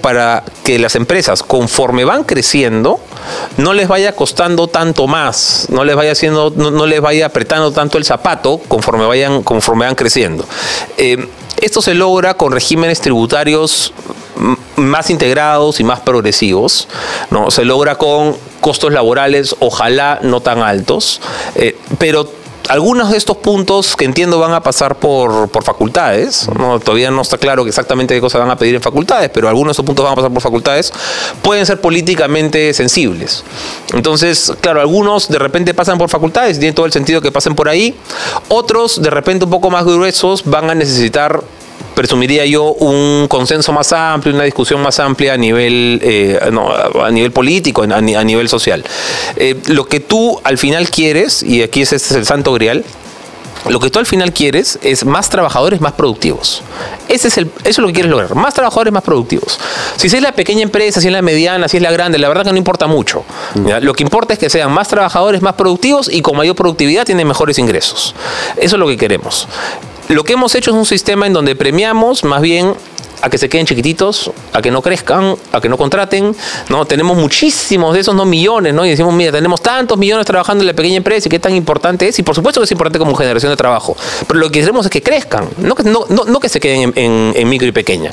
para que las empresas, conforme van creciendo, no les vaya costando tanto más, no les vaya apretando tanto el zapato conforme van creciendo. Esto se logra con regímenes tributarios más integrados y más progresivos, ¿no? Se logra con costos laborales, ojalá no tan altos, pero algunos de estos puntos que entiendo van a pasar por facultades, ¿no? Todavía no está claro exactamente qué cosas van a pedir en facultades, pero algunos de estos puntos van a pasar por facultades, pueden ser políticamente sensibles. Entonces, claro, algunos de repente pasan por facultades y tiene todo el sentido que pasen por ahí. Otros, de repente un poco más gruesos, van a necesitar, presumiría yo, un consenso más amplio, una discusión más amplia a nivel político, a nivel social. Lo que tú al final quieres, y aquí este es el santo grial, lo que tú al final quieres es más trabajadores más productivos. Eso es lo que quieres lograr, más trabajadores más productivos. Si es la pequeña empresa, si es la mediana, si es la grande, la verdad que no importa mucho. ¿Ya? Lo que importa es que sean más trabajadores más productivos y con mayor productividad tienen mejores ingresos. Eso es lo que queremos. Lo que hemos hecho es un sistema en donde premiamos más bien a que se queden chiquititos, a que no crezcan, a que no contraten, ¿no? Tenemos muchísimos de esos, no millones, ¿no? Y decimos, mira, tenemos tantos millones trabajando en la pequeña empresa y qué tan importante es. Y por supuesto que es importante como generación de trabajo. Pero lo que queremos es que crezcan, no que se queden en micro y pequeña.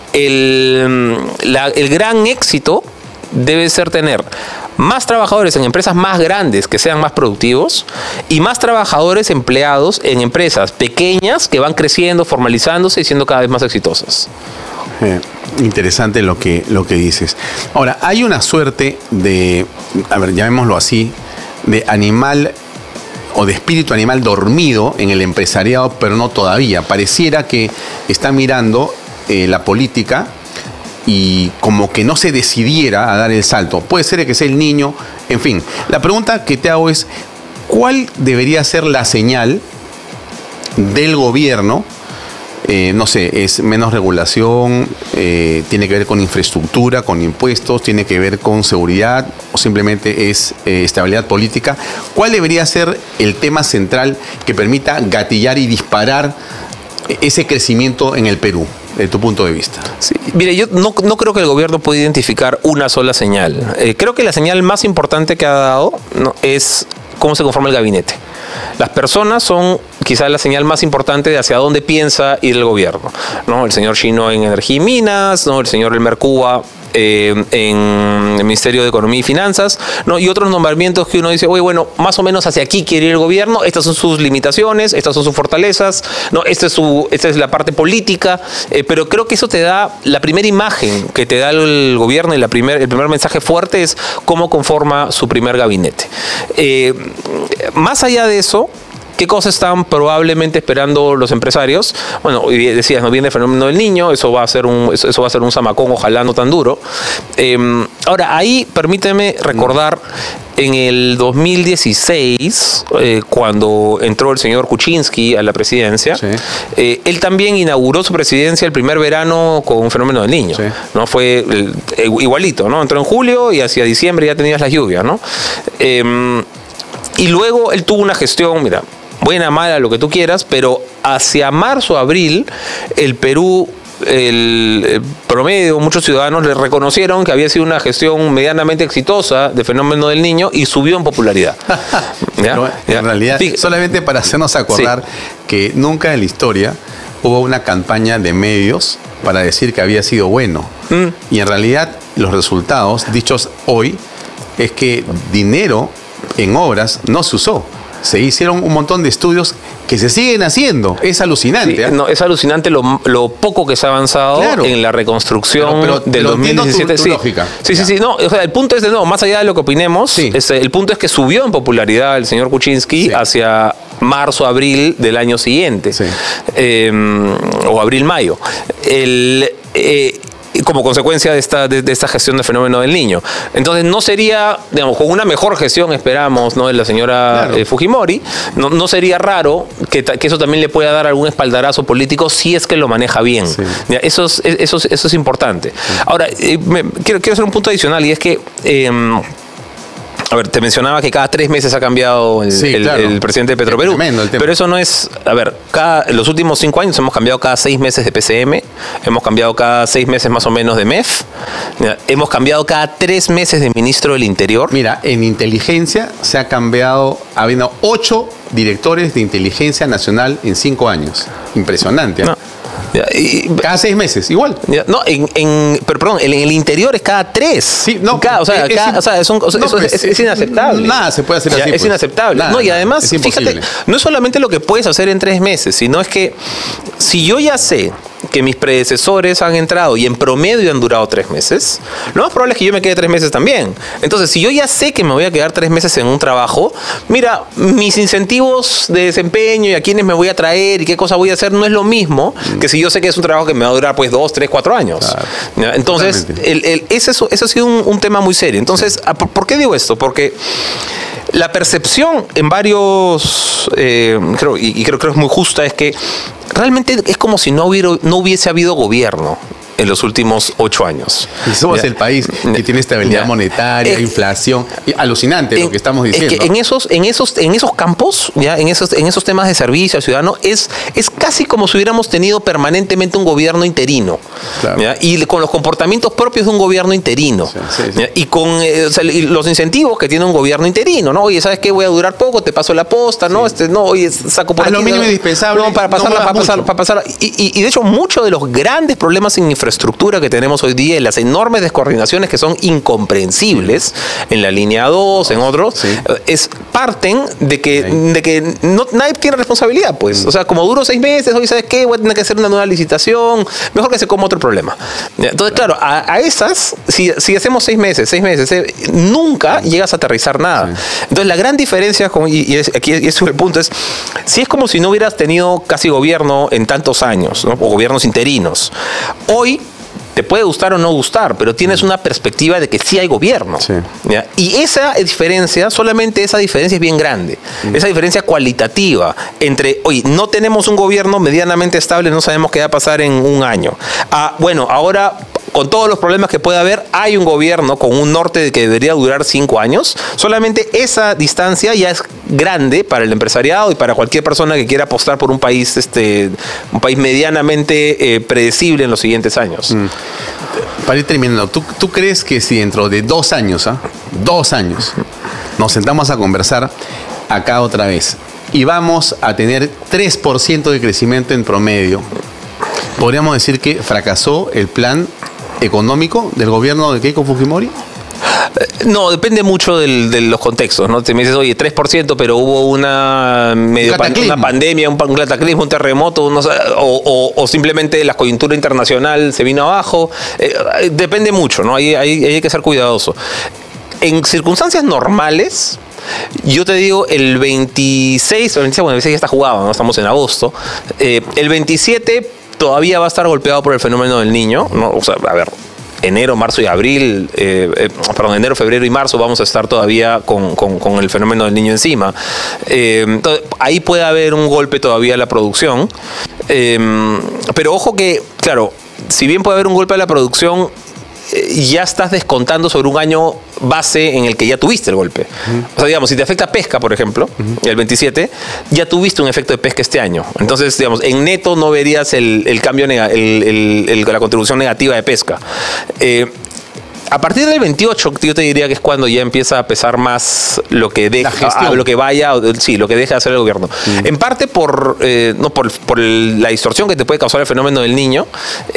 El gran éxito debe ser tener más trabajadores en empresas más grandes que sean más productivos y más trabajadores empleados en empresas pequeñas que van creciendo, formalizándose y siendo cada vez más exitosas. Interesante lo que dices. Ahora, hay una suerte de, llamémoslo así, de animal o de espíritu animal dormido en el empresariado, pero no todavía. Pareciera que está mirando la política y como que no se decidiera a dar el salto. Puede ser que sea el niño, en fin. La pregunta que te hago es, ¿cuál debería ser la señal del gobierno? No sé, es menos regulación, tiene que ver con infraestructura, con impuestos, tiene que ver con seguridad o simplemente es estabilidad política. ¿Cuál debería ser el tema central que permita gatillar y disparar ese crecimiento en el Perú, desde tu punto de vista? Sí, mire, yo no creo que el gobierno pueda identificar una sola señal. Creo que la señal más importante que ha dado, ¿no?, es cómo se conforma el gabinete. Las personas son quizás la señal más importante de hacia dónde piensa ir el gobierno, ¿no? El señor Chino en Energía y Minas, ¿no? El señor Elmer Cuba en el Ministerio de Economía y Finanzas, ¿no? Y otros nombramientos que uno dice, oye, bueno, más o menos hacia aquí quiere ir el gobierno, estas son sus limitaciones, estas son sus fortalezas, ¿no? Esta es la parte política, pero creo que eso te da la primera imagen que te da el gobierno y el primer mensaje fuerte es cómo conforma su primer gabinete. Más allá de eso, ¿qué cosas están probablemente esperando los empresarios? Bueno, decías, no viene el fenómeno del niño, eso va a ser un zamacón, ojalá no tan duro. Ahora, ahí permíteme recordar en el 2016, cuando entró el señor Kuczynski a la presidencia, sí, él también inauguró su presidencia el primer verano con un fenómeno del niño, sí, ¿no? Fue igualito, ¿no? Entró en julio y hacia diciembre ya tenías las lluvias, ¿no? Y luego él tuvo una gestión, mira, buena, mala, lo que tú quieras, pero hacia marzo, abril, el Perú, el promedio, muchos ciudadanos le reconocieron que había sido una gestión medianamente exitosa de fenómeno del niño y subió en popularidad. Pero, en realidad, solamente para hacernos acordar, sí, que nunca en la historia hubo una campaña de medios para decir que había sido bueno. Y en realidad los resultados, dichos hoy, es que dinero en obras no se usó. Se hicieron un montón de estudios que se siguen haciendo. Es alucinante. Sí, no, es alucinante lo poco que se ha avanzado, claro, en la reconstrucción del 2017. Tu lógica. Sí. No, o sea, el punto es, de nuevo, más allá de lo que opinemos, sí, el punto es que subió en popularidad el señor Kuczynski, sí, hacia marzo, abril del año siguiente, sí, o abril-mayo. Como consecuencia de esta gestión del fenómeno del niño. Entonces no sería, digamos, con una mejor gestión esperamos, ¿no?, de la señora, claro, Fujimori, no sería raro que eso también le pueda dar algún espaldarazo político si es que lo maneja bien. Sí. Eso es importante. Sí. Ahora, quiero hacer un punto adicional y es que a ver, te mencionaba que cada 3 meses ha cambiado el presidente de Petroperú. Tremendo el tema. Pero eso no es... A ver, los últimos 5 años hemos cambiado cada 6 meses de PCM, hemos cambiado cada 6 meses más o menos de MEF, Hemos cambiado cada 3 meses de ministro del Interior. Mira, en inteligencia se ha cambiado, ha habido 8 directores de inteligencia nacional en 5 años. Impresionante. No. Cada 6 meses, igual. No, pero perdón, en el interior es cada 3. Sí, no. Es inaceptable. Nada se puede hacer así. Es inaceptable. Nada, y además, fíjate, no es solamente lo que puedes hacer en 3 meses, sino es que si yo ya sé que mis predecesores han entrado y en promedio han durado 3 meses, lo más probable es que yo me quede 3 meses también. Entonces, si yo ya sé que me voy a quedar 3 meses en un trabajo, mira, mis incentivos de desempeño y a quiénes me voy a traer y qué cosa voy a hacer no es lo mismo que si yo sé que es un trabajo que me va a durar pues 2, 3, 4 años. Claro. Entonces, eso ha sido un tema muy serio. Entonces, ¿por qué digo esto? Porque la percepción en varios, creo que es muy justa, es que realmente es como si no hubiese habido gobierno en los últimos 8 años. Y somos el país que tiene estabilidad monetaria, inflación. Alucinante lo que estamos diciendo. Es que en esos campos, en esos temas de servicio al ciudadano, es casi como si hubiéramos tenido permanentemente un gobierno interino. Claro. Y con los comportamientos propios de un gobierno interino. Sí. Y con los incentivos que tiene un gobierno interino, ¿no? Oye, ¿sabes qué? Voy a durar poco, te paso la posta, ¿no? Oye, saco por aquí. Lo mínimo indispensable. No, para pasar. Y de hecho, muchos de los grandes problemas en infraestructura que tenemos hoy día y las enormes descoordinaciones que son incomprensibles en la línea 2, en otros, parten de que nadie tiene responsabilidad, pues. O sea, como duro 6 meses, hoy ¿sabes qué? Voy a tener que hacer una nueva licitación, mejor que se coma otro problema. Entonces, claro, a esas, si hacemos 6 meses, nunca llegas a aterrizar nada. Entonces, la gran diferencia, aquí es el punto, es si es como si no hubieras tenido casi gobierno en tantos años, ¿no? O gobiernos interinos. Hoy te puede gustar o no gustar, pero tienes una perspectiva de que sí hay gobierno. Sí. Y esa diferencia, solamente esa diferencia es bien grande. Esa diferencia cualitativa entre, oye, no tenemos un gobierno medianamente estable, no sabemos qué va a pasar en un año. Bueno, ahora, con todos los problemas que puede haber, hay un gobierno con un norte que debería durar 5 años. Solamente esa distancia ya es grande para el empresariado y para cualquier persona que quiera apostar por un país medianamente predecible en los siguientes años. Para ir terminando, ¿tú crees que si dentro de 2 años, 2 años, nos sentamos a conversar acá otra vez y vamos a tener 3% de crecimiento en promedio, podríamos decir que fracasó el plan económico del gobierno de Keiko Fujimori? No, depende mucho de los contextos, ¿no? Te me dices, oye, 3%, pero hubo una pandemia, un cataclismo, un terremoto, o simplemente la coyuntura internacional se vino abajo. Depende mucho, ¿no? Ahí hay que ser cuidadoso. En circunstancias normales, yo te digo, el 26 ya está jugado, ¿no? Estamos en agosto. El 27 todavía va a estar golpeado por el fenómeno del Niño, ¿no? O sea, a ver, enero, marzo y abril, enero, febrero y marzo vamos a estar todavía con el fenómeno del Niño encima. Entonces, ahí puede haber un golpe todavía a la producción. Pero ojo que, claro, si bien puede haber un golpe a la producción, ya estás descontando sobre un año base en el que ya tuviste el golpe. O sea, digamos, si te afecta pesca, por ejemplo, el 27, ya tuviste un efecto de pesca este año. Entonces, digamos, en neto no verías el cambio, la contribución negativa de pesca. A partir del 28, yo te diría que es cuando ya empieza a pesar más lo que deja, lo que deja de hacer el gobierno. En parte por la distorsión que te puede causar el fenómeno del Niño,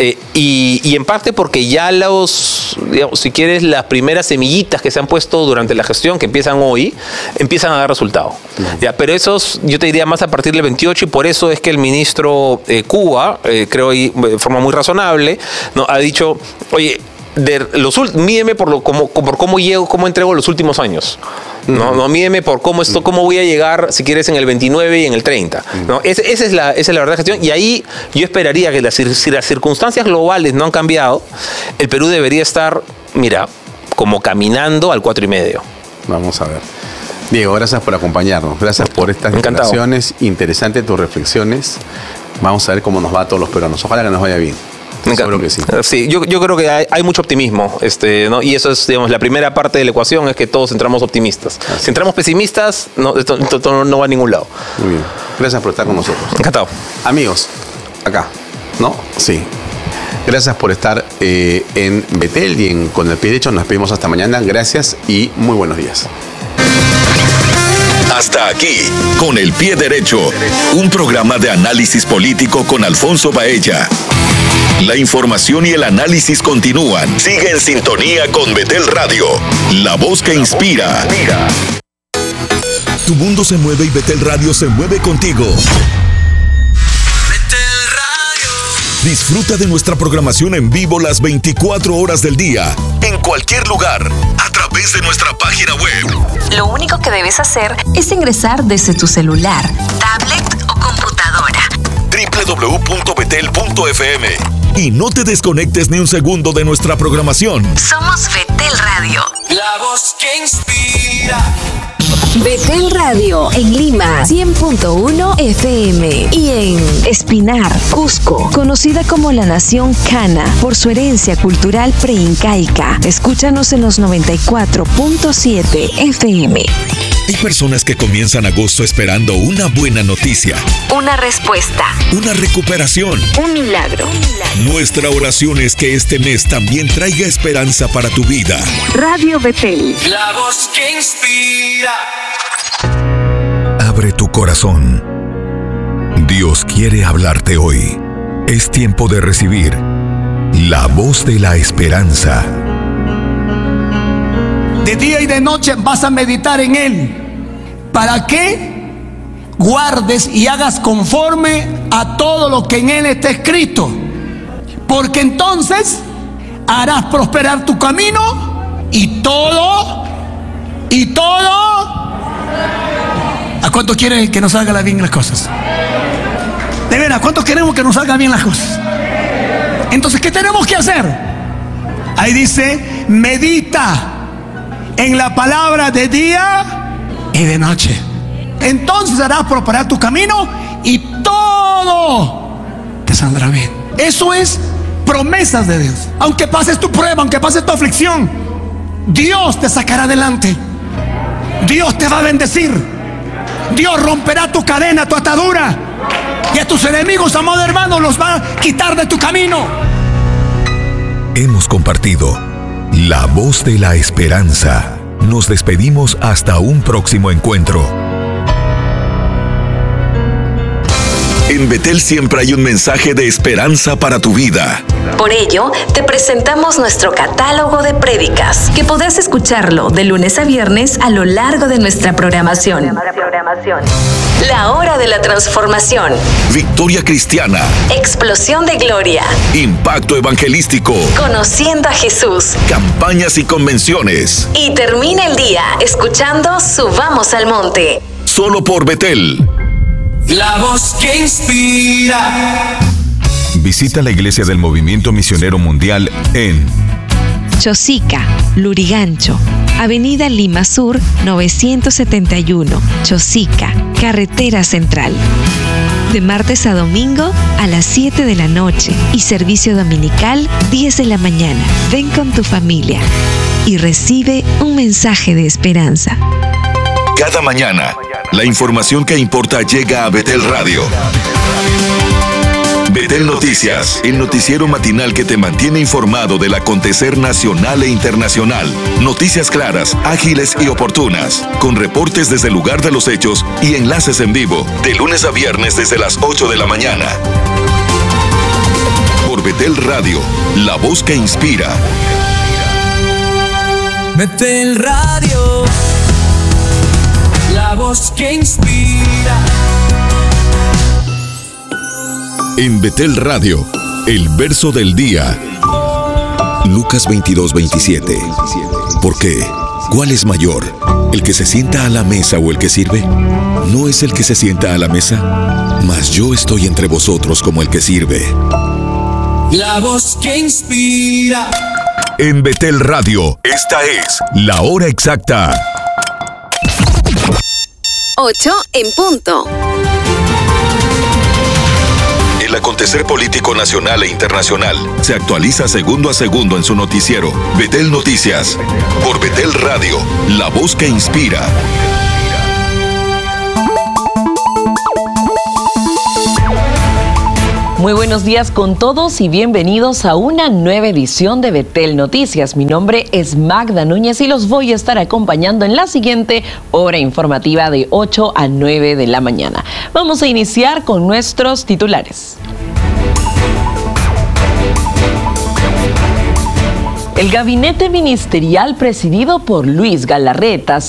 y en parte porque ya digamos, si quieres, las primeras semillitas que se han puesto durante la gestión, que empiezan hoy, empiezan a dar resultado. Ya, pero esos, yo te diría más a partir del 28, y por eso es que el ministro Cuba, creo de forma muy razonable, ¿no? Ha dicho, oye, mídeme por cómo entrego los últimos años. No mídeme por cómo voy a llegar, si quieres, en el 29 y en el 30. ¿No? Esa es la verdad gestión. Y ahí yo esperaría que si las circunstancias globales no han cambiado, el Perú debería estar, mira, como caminando al 4,5. Vamos a ver. Diego, gracias por acompañarnos. Gracias por estas declaraciones. Interesantes tus reflexiones. Vamos a ver cómo nos va a todos los peruanos. Ojalá que nos vaya bien. Seguro que sí. Sí, yo creo que hay mucho optimismo, ¿no? Y eso es, digamos, la primera parte de la ecuación, es que todos entramos optimistas. Así. Si entramos pesimistas, esto no va a ningún lado. Muy bien. Gracias por estar con nosotros. Encantado. Amigos, acá, ¿no? Sí. Gracias por estar en Betel y Con el Pie Derecho. Nos despedimos hasta mañana. Gracias y muy buenos días. Hasta aquí, Con el Pie Derecho, un programa de análisis político con Alfonso Baella. La información y el análisis continúan. Sigue en sintonía con Betel Radio, la voz que inspira. Tu mundo se mueve y Betel Radio se mueve contigo. Betel Radio. Disfruta de nuestra programación en vivo las 24 horas del día, en cualquier lugar, a través de nuestra página web. Lo único que debes hacer es ingresar desde tu celular, tablet o computadora. www.betel.fm. Y no te desconectes ni un segundo de nuestra programación. Somos Betel Radio, la voz que inspira. Betel Radio en Lima 100.1 FM y en Espinar, Cusco, conocida como la Nación Cana por su herencia cultural preincaica. Escúchanos en los 94.7 FM. Hay personas que comienzan agosto esperando una buena noticia, una respuesta, una recuperación, un milagro. Nuestra oración es que este mes también traiga esperanza para tu vida. Radio Betel, la voz que inspira. Abre tu corazón. Dios quiere hablarte hoy. Es tiempo de recibir la voz de la esperanza. De día y de noche vas a meditar en Él. ¿Para qué? Guardes y hagas conforme a todo lo que en Él está escrito. Porque entonces harás prosperar tu camino y todo. ¿A cuánto quiere que nos salgan bien las cosas? De veras, ¿cuántos queremos que nos salgan bien las cosas? Entonces, ¿qué tenemos que hacer? Ahí dice, medita en la palabra de día y de noche. Entonces harás prosperar tu camino y todo te saldrá bien. Eso es promesas de Dios. Aunque pases tu prueba, aunque pases tu aflicción, Dios te sacará adelante. Dios te va a bendecir. Dios romperá tu cadena, tu atadura. Y a tus enemigos, amado hermano, los va a quitar de tu camino. Hemos compartido la voz de la esperanza. Nos despedimos hasta un próximo encuentro. En Betel siempre hay un mensaje de esperanza para tu vida. Por ello, te presentamos nuestro catálogo de prédicas, que podrás escucharlo de lunes a viernes a lo largo de nuestra programación. La hora de la transformación. Victoria cristiana. Explosión de gloria. Impacto evangelístico. Conociendo a Jesús. Campañas y convenciones. Y termina el día escuchando Subamos al Monte. Solo por Betel. La voz que inspira. Visita la iglesia del Movimiento Misionero Mundial en Chosica, Lurigancho, Avenida Lima Sur 971, Chosica, Carretera Central. De martes a domingo a las 7 de la noche y servicio dominical 10 de la mañana. Ven con tu familia y recibe un mensaje de esperanza. Cada mañana, la información que importa llega a Betel Radio. Betel Noticias, el noticiero matinal que te mantiene informado del acontecer nacional e internacional. Noticias claras, ágiles y oportunas, con reportes desde el lugar de los hechos y enlaces en vivo, de lunes a viernes desde las 8 de la mañana. Por Betel Radio, la voz que inspira. Betel Radio, la voz que inspira. En Betel Radio, el verso del día. Lucas 22:27. ¿Por qué? ¿Cuál es mayor? ¿El que se sienta a la mesa o el que sirve? ¿No es el que se sienta a la mesa? Mas yo estoy entre vosotros como el que sirve. La voz que inspira. En Betel Radio, esta es la hora exacta. 8 en punto. El acontecer político nacional e internacional se actualiza segundo a segundo en su noticiero. Betel Noticias. Por Betel Radio, la voz que inspira. Muy buenos días con todos y bienvenidos a una nueva edición de Betel Noticias. Mi nombre es Magda Núñez y los voy a estar acompañando en la siguiente hora informativa de 8 a 9 de la mañana. Vamos a iniciar con nuestros titulares. El gabinete ministerial presidido por Luis Galarreta